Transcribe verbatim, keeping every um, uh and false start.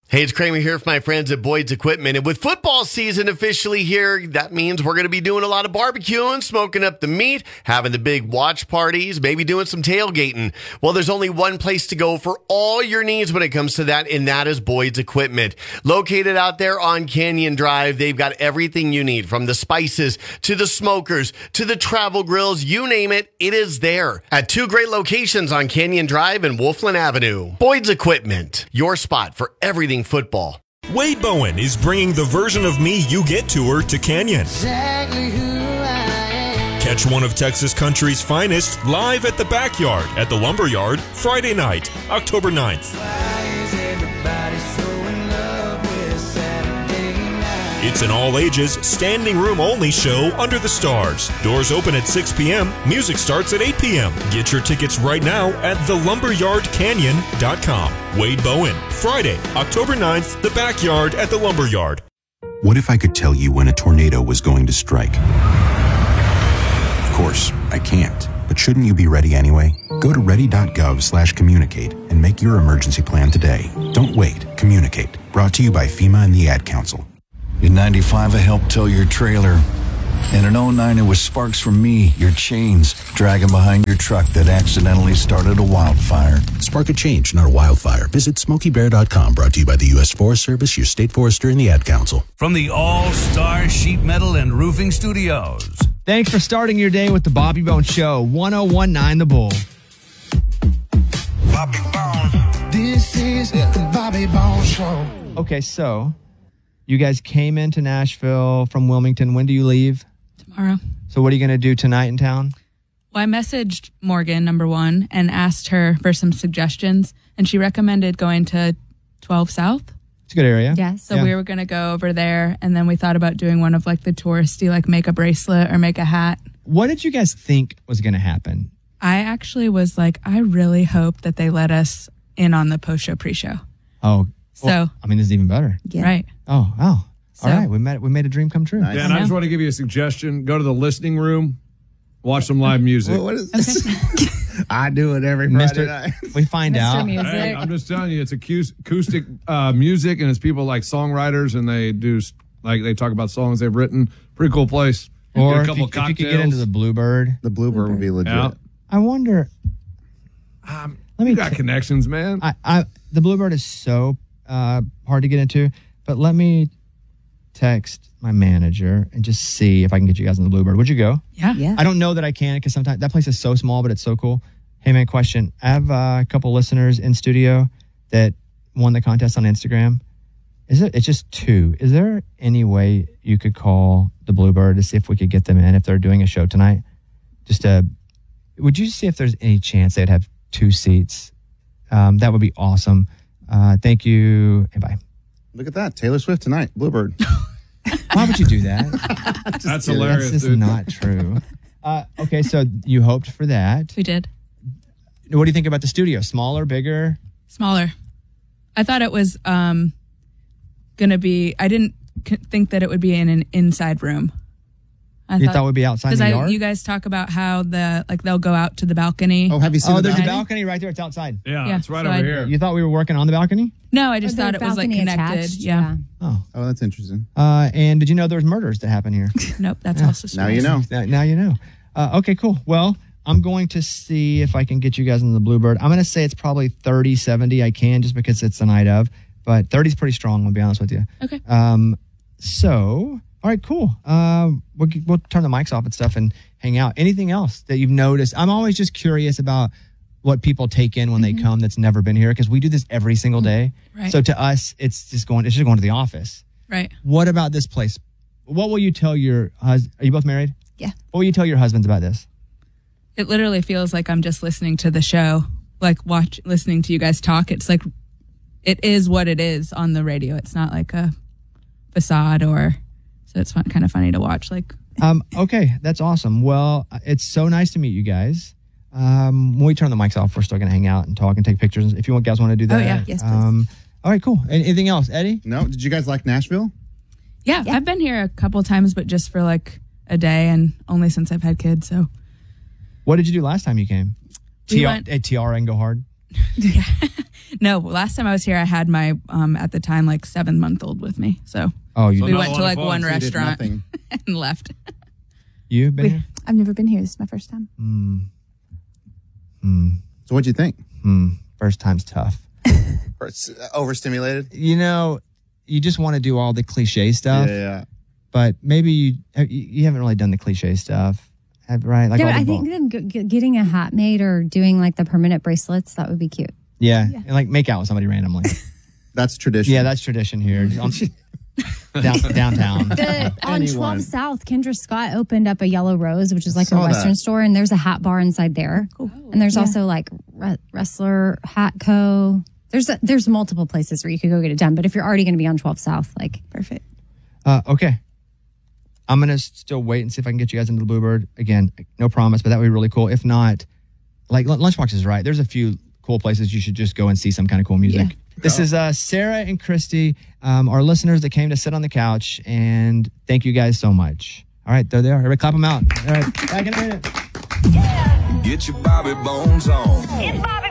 Hey, it's Kramer here for my friends at Boyd's Equipment. And with football season officially here, that means we're going to be doing a lot of barbecuing, smoking up the meat, having the big watch parties, maybe doing some tailgating. Well, there's only one place to go for all your needs when it comes to that, and that is Boyd's Equipment. Located out there on Canyon Drive, they've got everything you need, from the spices to the smokers to the travel grills, you name it, it is there. At two great locations on Canyon Drive and Wolfland Avenue. Boyd's Equipment, your spot for everything football. Wade Bowen is bringing the version of me you get tour to Canyon. Exactly who I am. Catch one of Texas country's finest live at the Backyard at the Lumberyard Friday night, October ninth. Why is everybody so in love with Saturday night? It's an all-ages, standing room only show under the stars. Doors open at six p.m. Music starts at eight p.m. Get your tickets right now at the lumberyard canyon dot com. Wade Bowen, Friday, October ninth, the Backyard at the Lumberyard. What if I could tell you when a tornado was going to strike? Of course, I can't. But shouldn't you be ready anyway? Go to ready.gov slash communicate and make your emergency plan today. Don't wait. Communicate. Brought to you by FEMA and the Ad Council. In ninety-five, I helped tow your trailer. And in oh nine, it was sparks from me, your chains, dragging behind your truck that accidentally started a wildfire. Spark a change, not a wildfire. Visit smokey bear dot com. Brought to you by the U S Forest Service, your state forester, and the Ad Council. From the All-Star Sheet Metal and Roofing Studios. Thanks for starting your day with the Bobby Bone Show, one oh one point nine The Bull. Bobby Bone. This is the Bobby Bone Show. Okay, so you guys came into Nashville from Wilmington. When do you leave? Tomorrow. So what are you going to do tonight in town? Well, I messaged Morgan, number one, and asked her for some suggestions, and she recommended going to twelve South. It's a good area. Yes. So Yeah. we were going to go over there, and then we thought about doing one of like the touristy, like make a bracelet or make a hat. What did you guys think was going to happen? I actually was like, I really hope that they let us in on the post-show, pre-show. Oh, So, well, I mean, this is even better. right. Oh, wow. So- All right, we made we made a dream come true. Dan, I just want to give you a suggestion. Go to the listening room, watch some live music. What is this? I do it every Friday Mister night. We find out. Hey, I'm just telling you, it's acous- acoustic uh, music, and it's people like songwriters, and they do like they talk about songs they've written. Pretty cool place. Or Get a if couple you, of if you cocktails. could get into the Bluebird. The Bluebird would be legit. Yeah. I wonder. Um, Let me you got t- connections, man. I, I the Bluebird is so uh, hard to get into, but let me text my manager and just see if I can get you guys in the Bluebird. Would you go? Yeah. Yeah. I don't know that I can because sometimes that place is so small, but it's so cool. Hey man, question. I have uh, a couple listeners in studio that won the contest on Instagram. Is it? It's just two. Is there any way you could call the Bluebird to see if we could get them in if they're doing a show tonight? Just uh, would you see if there's any chance they'd have two seats? Um, that would be awesome. Uh, thank you and bye. Look at that. Taylor Swift tonight. Bluebird. Why would you do that? That's kidding. hilarious, That's just dude. not true. Uh, okay, so you hoped for that. We did. What do you think about the studio? Smaller, bigger? Smaller. I thought it was um, going to be, I didn't c- think that it would be in an inside room. I You thought it would be outside in the Because yard? you guys talk about how the like they'll go out to the balcony. Oh, have you seen Oh, the there's a balcony? balcony right there. It's outside. Yeah, Yeah, it's right so over I- here. You thought we were working on the balcony? No, I just Or the thought it was like balcony connected. attached, Yeah. Oh. Oh, that's interesting. Uh, and did you know there was murders that happened here? Nope, that's also Now you know. now, now you know. Uh, okay, cool. Well, I'm going to see if I can get you guys in the Bluebird. I'm going to say it's probably thirty, seventy. I can just because it's the night of. But thirty is pretty strong, I'll be honest with you. Okay. Um, so, all right, cool. Um, we'll, we'll turn the mics off and stuff and hang out. Anything else that you've noticed? I'm always just curious about what people take in when they come that's never been here because we do this every single day. Right. So to us, it's just going. It's just going to the office. Right. What about this place? What will you tell your husband? Are you both married? Yeah. What will you tell your husbands about this? It literally feels like I'm just listening to the show, like watch listening to you guys talk. It's like it is what it is on the radio. It's not like a facade or so it's fun, kind of funny to watch. Like Um, okay, that's awesome. Well, it's so nice to meet you guys. Um, when we turn the mics off, we're still going to hang out and talk and take pictures if you guys want to do that. Oh, yeah. Yes, please. Um, all right, cool. Anything else, Eddie? No? Did you guys like Nashville? yeah, Yeah. I've been here a couple times, but just for like a day and only since I've had kids. So What did you do last time you came? We T R, went- at T R and go hard? No, last time I was here, I had my, um, at the time, like seven month old with me. So Oh, you we not went a to lot of like fun, one so you did restaurant nothing. and left. you been here? I've never been here. This is my first time. Hmm. Hmm. So what'd you think? Hmm. First time's tough. Or it's, uh, Overstimulated? You know, you just want to do all the cliche stuff, Yeah, yeah. but maybe you you haven't really done the cliche stuff, have, right? Like yeah, all but the I ball- think them g- g- getting a hat made or doing like the permanent bracelets, that would be cute. yeah, and like make out with somebody randomly. That's tradition. Yeah, that's tradition here. On- down, downtown. The, on Anyone. twelve South, Kendra Scott opened up a Yellow Rose, which is like a saw Western that. store, and there's a hat bar inside there. Cool. And there's also like Re- Wrestler Hat Co. There's a, there's multiple places where you could go get it done. But if you're already going to be on twelve South, like Perfect. Uh, okay. I'm going to still wait and see if I can get you guys into the Bluebird. Again, no promise, but that would be really cool. If not, like Lun- Lunchbox is right. There's a few cool places you should just go and see some kind of cool music. Yeah. This is uh, Sarah and Christy, um, our listeners that came to sit on the couch, and thank you guys so much. All right, there they are. Everybody clap them out. All right, back in a minute. Get your Bobby Bones on. It's Bobby